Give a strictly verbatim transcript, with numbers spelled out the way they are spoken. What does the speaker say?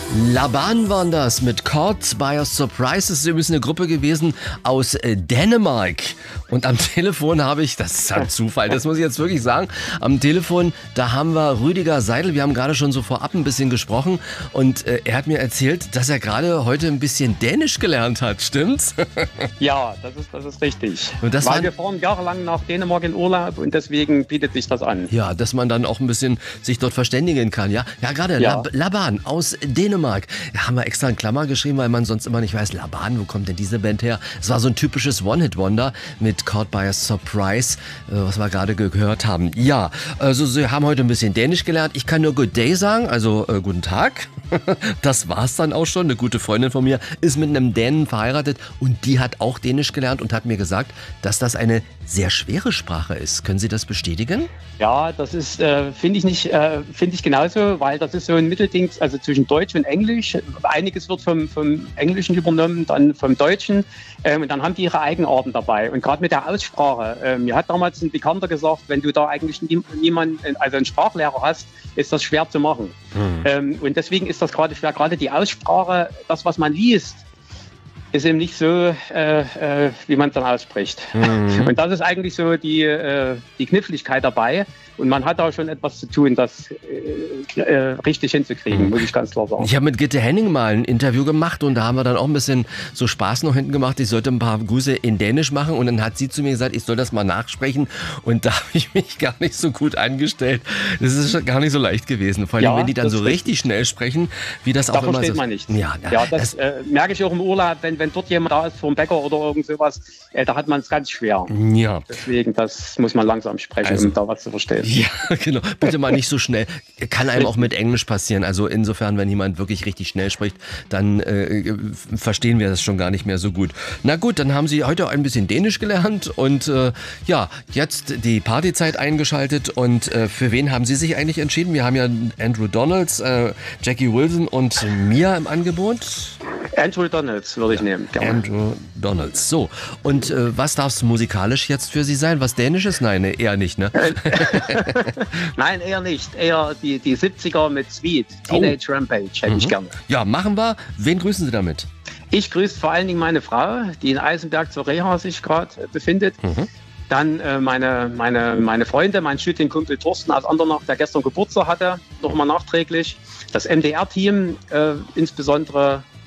Laban waren das mit Caught by a Surprise. Das ist übrigens eine Gruppe gewesen aus äh, Dänemark. Und am Telefon habe ich, das ist ein Zufall, das muss ich jetzt wirklich sagen, am Telefon, da haben wir Rüdiger Seidel. Wir haben gerade schon so vorab ein bisschen gesprochen. Und äh, er hat mir erzählt, dass er gerade heute ein bisschen Dänisch gelernt hat. Stimmt's? Ja, das ist, das ist richtig. Und das Weil waren, wir fahren jahrelang nach Dänemark in Urlaub und deswegen bietet sich das an. ja, dass man dann auch ein bisschen sich dort verständigen kann. Ja, ja gerade Ja. Lab- Laban aus Dänemark. Da haben wir extra in Klammer geschrieben, weil man sonst immer nicht weiß, Laban, wo kommt denn diese Band her? Es war so ein typisches One-Hit-Wonder mit Caught by a Surprise, äh, was wir gerade gehört haben. Ja, also Sie haben heute ein bisschen Dänisch gelernt. Ich kann nur Good Day sagen, also äh, guten Tag. Das war's dann auch schon. Eine gute Freundin von mir ist mit einem Dänen verheiratet und die hat auch Dänisch gelernt und hat mir gesagt, dass das eine sehr schwere Sprache ist. Können Sie das bestätigen? Ja, das ist, äh, finde ich nicht, äh, finde ich genauso, weil das ist so ein Mittelding, also zwischen Deutsch und Englisch. Einiges wird vom, vom Englischen übernommen, dann vom Deutschen. Ähm, und dann haben die ihre Eigenarten dabei. Und gerade mit der Aussprache. Ähm, mir hat damals ein Bekannter gesagt, wenn du da eigentlich nie, niemand, also einen Sprachlehrer hast, ist das schwer zu machen. Hm. Ähm, und deswegen ist das gerade schwer. Gerade die Aussprache, das, was man liest, ist eben nicht so, äh, äh, wie man es dann ausspricht. Mhm. Und das ist eigentlich so die, äh, die Kniffligkeit dabei. Und man hat da schon etwas zu tun, das äh, äh, richtig hinzukriegen, Mhm. muss ich ganz klar sagen. Ich habe mit Gitte Henning mal ein Interview gemacht und da haben wir dann auch ein bisschen so Spaß noch hinten gemacht. Ich sollte ein paar Grüße in Dänisch machen und dann hat sie zu mir gesagt, ich soll das mal nachsprechen und da habe ich mich gar nicht so gut angestellt. Das ist schon gar nicht so leicht gewesen. Vor allem, Ja, wenn die dann das so ist richtig schnell sprechen, wie das Da auch immer versteht so... man nichts. Ja, ja, Ja, das, das, äh, merke ich auch im Urlaub, wenn, wenn dort jemand da ist vom Bäcker oder irgend sowas, äh, da hat man es ganz schwer. ja. Deswegen, das muss man langsam sprechen, Also- um da was zu verstehen. Ja, genau. Bitte mal nicht so schnell. Kann einem auch mit Englisch passieren. Also insofern, wenn jemand wirklich richtig schnell spricht, dann äh, verstehen wir das schon gar nicht mehr so gut. Na gut, dann haben Sie heute ein bisschen Dänisch gelernt und äh, ja, jetzt die Partyzeit eingeschaltet. Und äh, für wen haben Sie sich eigentlich entschieden? Wir haben ja Andrew Donalds, äh, Jackie Wilson und Mia im Angebot. Andrew Donalds würde ich nehmen. Gerne. Andrew Donalds. So, und äh, was darf es musikalisch jetzt für Sie sein? Was Dänisches? Nein, ne, eher nicht, ne? Nein, eher nicht. Eher die, die siebziger mit Sweet. Teenage Rampage hätte ich gerne. Ja, machen wir. Wen grüßen Sie damit? Ich grüße vor allen Dingen meine Frau, die in Eisenberg zur Reha sich gerade äh, befindet. Mhm. Dann äh, meine, meine, meine Freunde, mein Studienkumpel Thorsten aus Andernach, der gestern Geburtstag hatte, nochmal nachträglich. Das M D R-Team, äh, insbesondere